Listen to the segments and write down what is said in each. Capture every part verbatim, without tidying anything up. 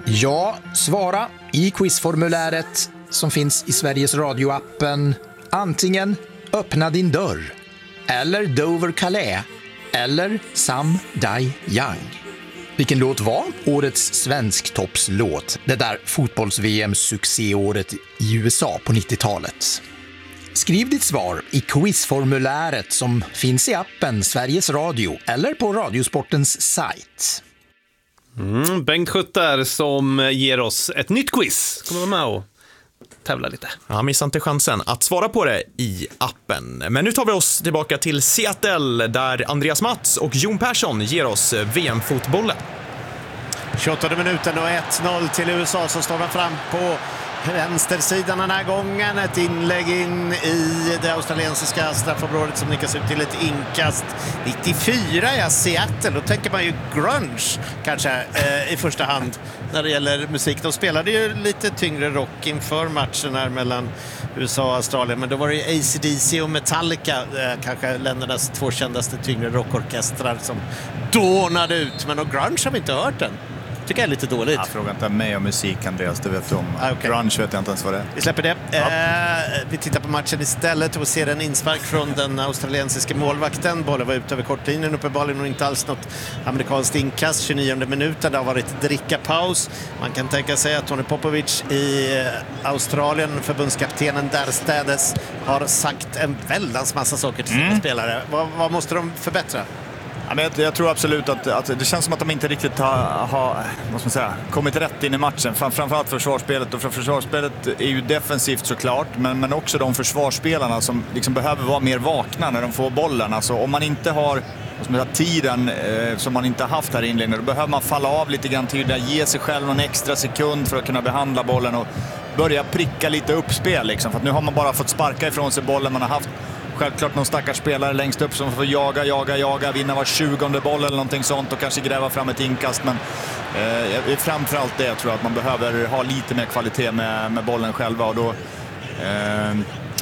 Ja, svara i quizformuläret som finns i Sveriges Radio-appen. Antingen öppna din dörr, eller Dover Calais, eller Some Die Young. Vilken låt var årets svensktoppslåt? Det där fotbolls-V M-succéåret i U S A på nittiotalet. Skriv ditt svar i quizformuläret som finns i appen Sveriges Radio eller på Radiosportens sajt. Mm, Bengt Schutter som ger oss ett nytt quiz. Kommer vara med och tävla lite. Ja, missa inte chansen att svara på det i appen. Men nu tar vi oss tillbaka till Seattle där Andreas Mats och Jon Persson ger oss V M-fotbollen. tjugoåttonde minuten och ett noll till U S A som står fram på vänstersidan den här gången. Ett inlägg in i det australiensiska straffområdet som nickas ut till ett inkast. nittiofyra är Seattle, då tänker man ju grunge kanske eh, i första hand när det gäller musik. De spelade ju lite tyngre rock inför matchen här mellan U S A och Australien, men då var det ju A C D C och Metallica, eh, kanske ländernas två kändaste tyngre rockorkestrar som dånade ut. Men och grunge har vi inte hört än. Tycker jag är lite dåligt. Jag frågar inte mig om musik, Andreas, det vet du om. Ah, okay. Grunge vet jag inte ens vad det är. Vi släpper det. Ja. Eh, vi tittar på matchen istället och ser en inspark från den australiensiska målvakten. Bollen var ute över kortlinjen uppenbarligen och inte alls något amerikanskt inkast. tjugonionde minuten, det har varit drickapaus. Man kan tänka sig att Tony Popovic i Australien, förbundskaptenen därstädes, har sagt en väldans massa saker till sina mm. spelare. Vad, vad måste de förbättra? Ja, men jag, jag tror absolut att, att det känns som att de inte riktigt har, har vad ska man säga, kommit rätt in i matchen. Fram, framförallt försvarsspelet. Och för försvarsspelet är ju defensivt såklart, men, men också de försvarsspelarna som liksom behöver vara mer vakna när de får bollen. Alltså, om man inte har vad ska man säga, tiden eh, som man inte har haft här i inledningen, då behöver man falla av lite grann tydligare, ge sig själv någon extra sekund för att kunna behandla bollen och börja pricka lite uppspel. Liksom. För att nu har man bara fått sparka ifrån sig bollen. Man har haft självklart någon stackars spelare längst upp som får jaga, jaga, jaga, vinna var tjugonde boll eller någonting sånt och kanske gräva fram ett inkast. Men eh, framförallt det jag tror jag att man behöver ha lite mer kvalitet med, med bollen själva. Och då eh,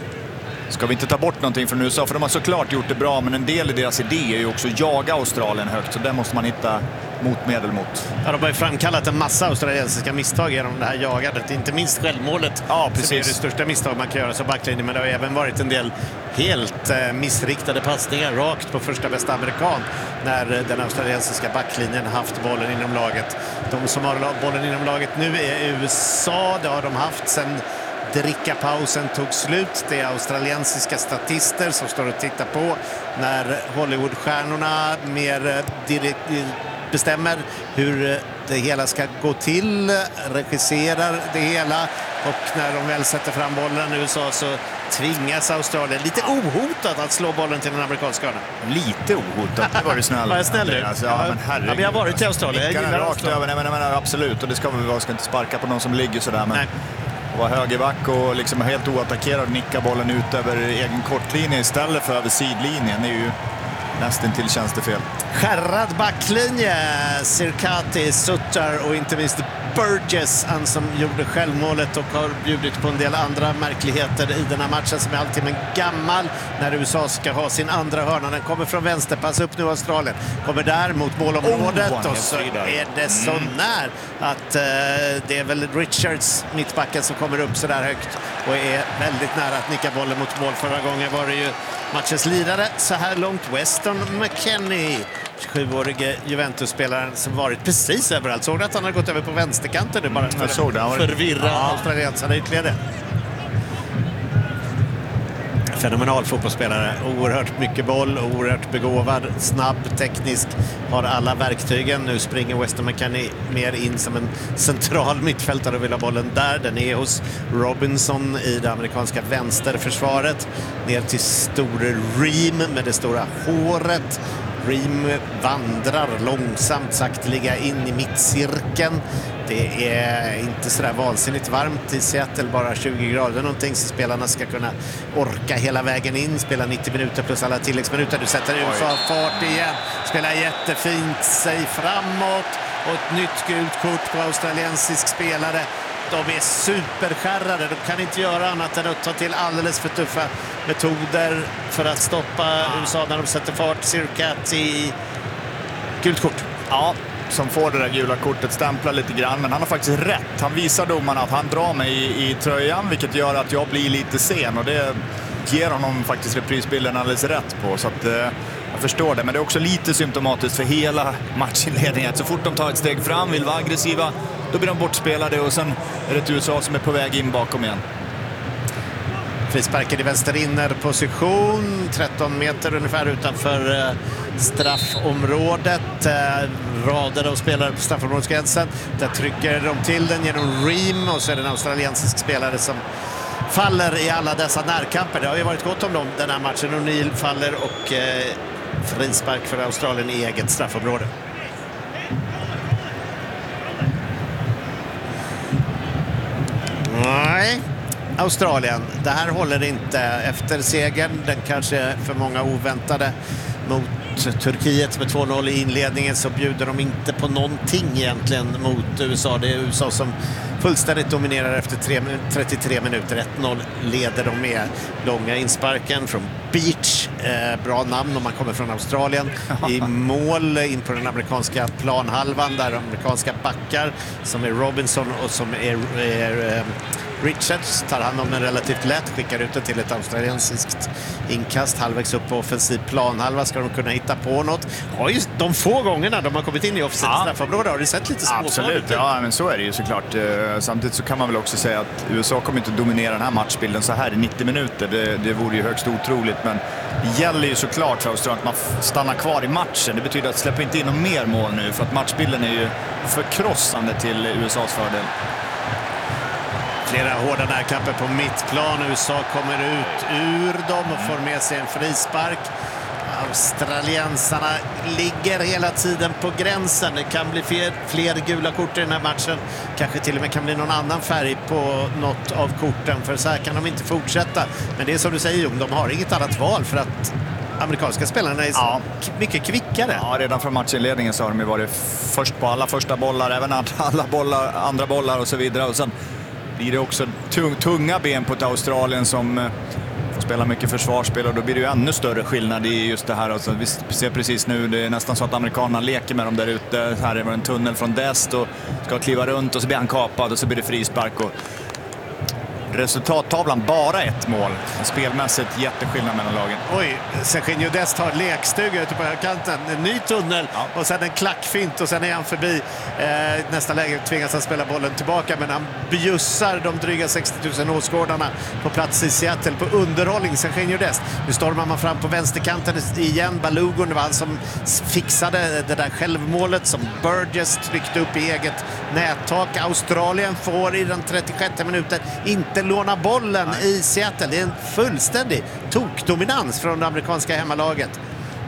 ska vi inte ta bort någonting från U S A, för de har såklart gjort det bra, men en del i deras idé är ju också att jaga Australien högt, så där måste man hitta motmedel mot. Ja, de har ju framkallat en massa australiensiska misstag genom det här jagandet, inte minst självmålet. Ja, precis. Det är det största misstag man kan göra som backlinje, men det har även varit en del helt eh, missriktade passningar rakt på första bästa amerikan när den australiensiska backlinjen haft bollen inom laget. De som har bollen inom laget nu är U S A, det har de haft sedan drickapausen tog slut. Det är australiensiska statister som står och tittar på när Hollywoodstjärnorna mer direkt bestämmer hur det hela ska gå till, regisserar det hela, och när de väl sätter fram bollen i U S A så tvingas Australien lite ohotat att slå bollen till den amerikanska hörnan. Lite ohotat, det var du snäll. Var jag snäll nu? Alltså, ja, men herregud. Ja, vi har varit i Australien. Jag gillar rakt över, nej, men, nej, men, absolut, och det ska vi vara, ska inte sparka på någon som ligger sådär, men nej. Var högerback och liksom helt oattackerad och nicka bollen ut över egen kortlinje istället för över sidlinjen är ju nästan till tjänstefel. Skärrad backlinje, Sirkati, Sutter och inte minst Burgess, han som gjorde självmålet och har bjudit på en del andra märkligheter i den här matchen som är alltid en gammal när U S A ska ha sin andra hörna. Den kommer från vänster, pass upp nu Australien. Kommer där mot målområdet oh, och så är det så mm. när att eh, det är väl Richards, mittbacken, som kommer upp så där högt och är väldigt nära att nicka bollen mot mål. Förra gången var det ju matchens lidare så här långt, Weston McKennie, tjugosjuårige Juventus-spelaren som varit precis överallt. Såg att han har gått över på vänsterkanten nu bara för att förvirra ja. australiensarna ytterligare. Fenomenal fotbollsspelare, oerhört mycket boll, oerhört begåvad, snabb, teknisk, har alla verktygen. Nu springer Weston McKennie mer in som en central mittfältare och vill ha bollen där. Den är hos Robinson i det amerikanska vänsterförsvaret. Ner till store Ream med det stora håret. Ream vandrar långsamt sakteliga in i mittcirkeln. Det är inte sådär vansinnigt varmt i Seattle, bara tjugo grader någonting, så spelarna ska kunna orka hela vägen in, spela nittio minuter plus alla tilläggsminuter. Du sätter U S A fart igen, spelar jättefint sig framåt och ett nytt gult kort på australiensisk spelare. De är superskärrade, de kan inte göra annat än att ta till alldeles för tuffa metoder för att stoppa U S A när de sätter fart. Cirka till gult kort. Ja, som får det där gula kortet stämplar lite grann, men han har faktiskt rätt. Han visar domarna att han drar mig i, i tröjan, vilket gör att jag blir lite sen, och det ger honom faktiskt reprisbilden alldeles rätt på, så att eh, jag förstår det. Men det är också lite symptomatiskt för hela matchinledningen. Så fort de tar ett steg fram, vill vara aggressiva, då blir de bortspelade, och sen är det ett U S A som är på väg in bakom igen. Frisparken i vänster innerposition, tretton meter ungefär utanför eh, straffområdet. Eh, rader av spelare på straffområdesgränsen. Där trycker de till den genom Ream, och så är det en australiensisk spelare som faller i alla dessa närkamper. Det har ju varit gott om dem den här matchen. O'Neill faller och eh, frispark för Australien i eget straffområde. Nej, Australien. Det här håller inte efter segern. Den kanske för många oväntade mot Turkiet med två noll i inledningen, så bjuder de inte på någonting egentligen mot U S A. Det är U S A som fullständigt dominerar efter trettiotre minuter. ett noll leder de med långa insparken från Beach. Eh, bra namn om man kommer från Australien. I mål in på den amerikanska planhalvan, där amerikanska backar som är Robinson och som är, är eh, Richards tar hand om den relativt lätt, skickar ut den till ett australiensiskt inkast halvvägs upp på offensiv planhalva. Ska de kunna hitta på något? Ja, just de få gångerna de har kommit in i offensiv ja. straffområde har det sett lite småfarligt. Absolut, ja, men så är det ju såklart. Samtidigt så kan man väl också säga att U S A kommer inte dominera den här matchbilden så här i nittio minuter. Det, det vore ju högst otroligt, men det gäller ju såklart för Australien att man stannar kvar i matchen. Det betyder att släppa inte in någon mer mål nu, för att matchbilden är ju förkrossande till U S A:s fördel. Flera hårda närkamper på mittplan. U S A kommer ut ur dem och får med sig en frispark. Australiensarna ligger hela tiden på gränsen. Det kan bli fler, fler gula kort i den här matchen. Kanske till och med kan bli någon annan färg på något av korten, för så här kan de inte fortsätta. Men det är som du säger, Jon, de har inget annat val, för att amerikanska spelarna är ja. mycket kvickare. Ja, redan från matchinledningen så har de ju varit först på alla första bollar, även alla bollar, andra bollar och så vidare. Och sen blir det också tung, tunga ben på ett Australien som eh, får spela mycket försvarsspel, och då blir det ju ännu större skillnad i just det här. Alltså, vi ser precis nu, det är nästan så att amerikanerna leker med dem där ute. Här är det en tunnel från Dest och ska kliva runt, och så blir han kapad och så blir det frispark. Och resultattavlan bara ett mål. Spelmässigt jätteskillnad mellan lagen. Oj, Serginho Dest har lekstuga ute på högerkanten. En ny tunnel ja. och sen en klackfint, och sen är han förbi. Eh, nästa läge tvingas han spela bollen tillbaka, men han bjussar de dryga sextio tusen åskådarna på plats i Seattle på underhållning. Serginho Dest. Nu stormar man fram på vänsterkanten igen. Balogun, det var han som fixade det där självmålet som Burgess tryckte upp i eget nättak. Australien får i den trettiosjätte minuten inte låna bollen Nej. i Seattle. Det är en fullständig tokdominans från det amerikanska hemmalaget.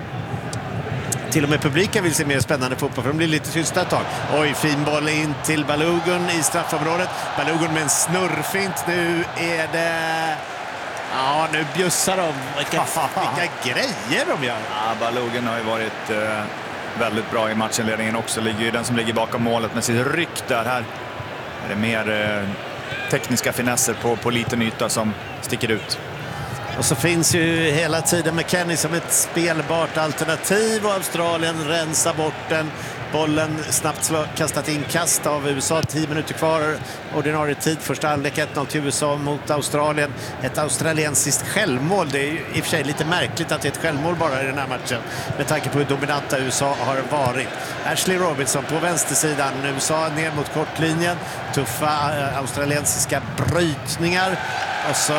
Till och med publiken vill se mer spännande fotboll, för de blir lite tysta ett tag. Oj, fin boll in till Balogun i straffområdet. Balogun med en snurrfint. Nu är det... Ja, nu bjussar de. Vilka, vilka grejer de gör. Ja, Balogun har ju varit eh, väldigt bra i matchinledningen också. Ligger ju den som ligger bakom målet med sitt ryck där. Här är det mer... Eh, tekniska finesser på, på liten yta som sticker ut. Och så finns ju hela tiden McKennie som ett spelbart alternativ, och Australien rensar bort den. Bollen snabbt kastat in kast av U S A, tio minuter kvar ordinarie tid, första halvlek ett noll till U S A mot Australien. Ett australiensiskt självmål. Det är ju i och för sig lite märkligt att det är ett självmål bara i den här matchen, med tanke på hur dominanta U S A har varit. Ashley Robinson på vänstersidan, U S A ner mot kortlinjen, tuffa äh, australiensiska brytningar, och så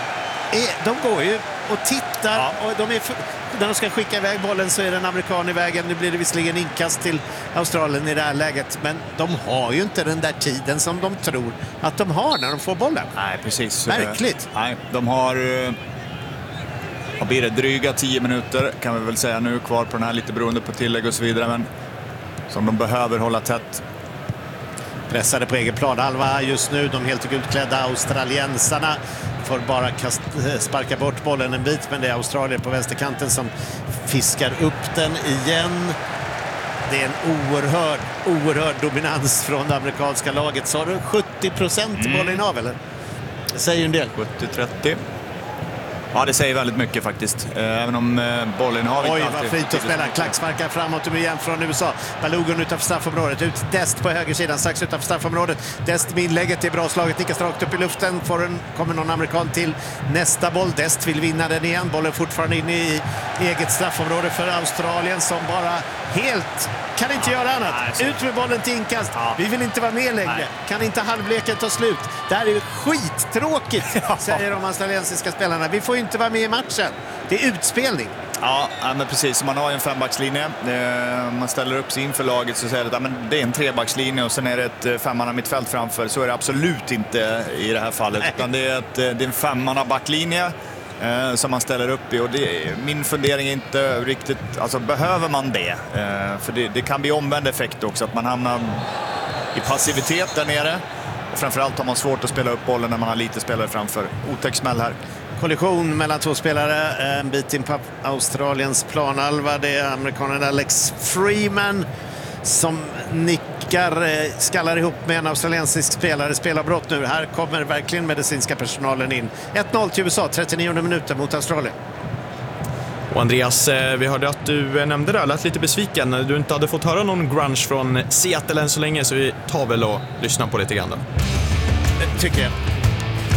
är, de går ju och tittar ja. och de är för, när de ska skicka iväg bollen så är det en amerikan i vägen. Nu blir det visserligen inkast till Australien i det här läget, men de har ju inte den där tiden som de tror att de har när de får bollen. Nej, precis. Märkligt. Nej, de har vad blir det, dryga tio minuter kan vi väl säga nu kvar på den här, lite beroende på tillägg och så vidare, men som de behöver hålla tätt. Pressade på egen planhalva just nu, de helt utklädda australiensarna får bara kast, sparka bort bollen en bit, men det är Australien på vänsterkanten som fiskar upp den igen. Det är en oerhörd, oerhörd dominans från det amerikanska laget. Så har du sjuttio procent bollen av, eller? Det säger en del. sjuttio trettio. Ja, det säger väldigt mycket faktiskt. Även om bollen har vi Oj, inte vad alltid... fint att spela. Klacksparkar framåt och igen från U S A. Balogun utanför straffområdet. Ut Dest på högersidan, strax utanför straffområdet. Dest med inlägget är bra slaget. Nickas rakt upp i luften. Får en, kommer någon amerikan till nästa boll. Dest vill vinna den igen. Bollen fortfarande inne i eget straffområde för Australien som bara helt kan inte göra annat. Nej, ut med bollen till inkast. Ja. Vi vill inte vara med längre. Nej. Kan inte halvleken ta slut? Det här är skittråkigt, säger de australiensiska spelarna. Vi får ju inte vara med i matchen. Det är utspelning. Ja, men precis. Man har ju en fembackslinje. Man ställer upp sig inför laget så säger det att men det är en trebackslinje och sen är det ett femmanna mittfält framför. Så är det absolut inte i det här fallet. Utan det är, ett, det är en femmanna backlinje eh, som man ställer upp i. Och det, min fundering är inte riktigt... Alltså, behöver man det? Eh, för det, det kan bli omvänd effekt också. Att man hamnar i passivitet där nere. Och framförallt har man svårt att spela upp bollen när man har lite spelare framför. Otäck smäll här. Kollision mellan två spelare, en bit in på Australiens planhalva. Det är amerikanen Alex Freeman som nickar, skallar ihop med en australiensisk spelare. Spelarbrott nu. Här kommer verkligen medicinska personalen in. ett noll till U S A, trettionionde minuten mot Australien. Och Andreas, vi hörde att du nämnde det, lät lite besviken. Du inte hade fått höra någon grunge från Seattle än så länge, så vi tar väl och lyssnar på lite grann då. Tycker jag.